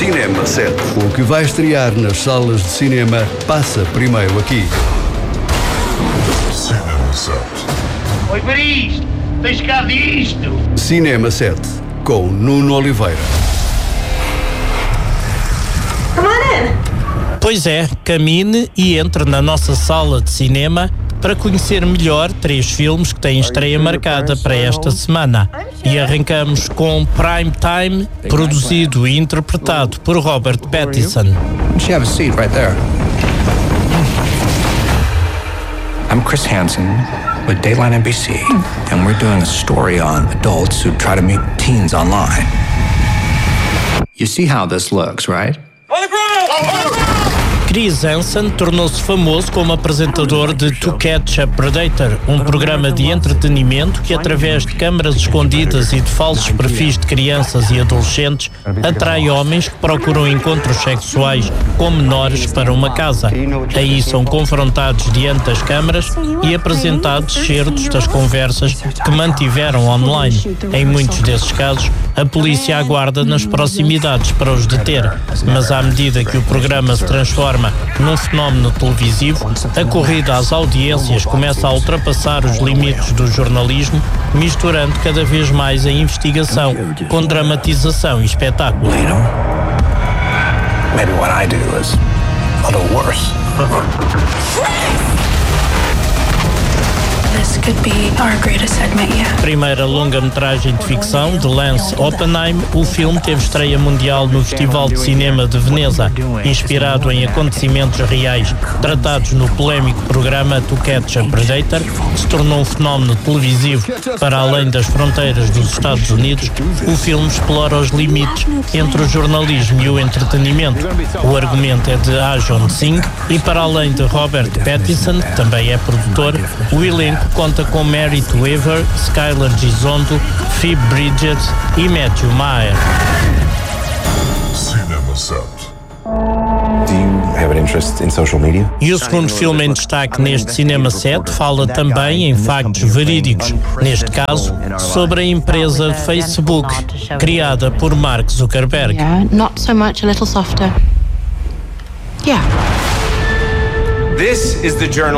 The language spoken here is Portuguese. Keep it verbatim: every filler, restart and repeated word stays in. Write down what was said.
Cinema sete. O que vai estrear nas salas de cinema passa primeiro aqui. Cinema sete. Oi, para isto! Tens cá disto! Cinema sete, com Nuno Oliveira. Come on in. Pois é, camine e entre na nossa sala de cinema para conhecer melhor três filmes que têm estreia marcada para esta semana. E arrancamos com Prime Time, produzido e interpretado por Robert Pattinson. You have a seat right there. I'm Chris Hansen with Dateline N B C, and we're doing a story on adults who try to meet teens online. You see how this looks, right? Chris Hansen tornou-se famoso como apresentador de To Catch a Predator, um programa de entretenimento que, através de câmaras escondidas e de falsos perfis de crianças e adolescentes, atrai homens que procuram encontros sexuais com menores para uma casa. Aí são confrontados diante das câmaras e apresentados certos das conversas que mantiveram online. Em muitos desses casos, a polícia aguarda nas proximidades para os deter, mas à medida que o programa se transforma num fenómeno televisivo, a corrida às audiências começa a ultrapassar os limites do jornalismo, misturando cada vez mais a investigação com dramatização e espetáculo. You know, maybe what I do is a little worse. This could be our greatest segment yet. Primeira longa-metragem de ficção de Lance Oppenheim, o filme teve estreia mundial no Festival de Cinema de Veneza, inspirado em acontecimentos reais tratados no polémico programa To Catch a Predator, que se tornou um fenómeno televisivo para além das fronteiras dos Estados Unidos. O filme explora os limites entre o jornalismo e o entretenimento. O argumento é de Arjun Singh e, para além de Robert Pattinson, que também é produtor, o elenco conta com Merit Weaver, Skylar Gisondo, Phoebe Bridgers e Matthew Maher. Cinema sete. Do you have an interest in social media? E o segundo filme em destaque neste Cinema sete fala também em factos verídicos, neste caso, sobre a empresa Facebook, criada por Mark Zuckerberg. Yeah, not so much, a little softer. Yeah. This is the journal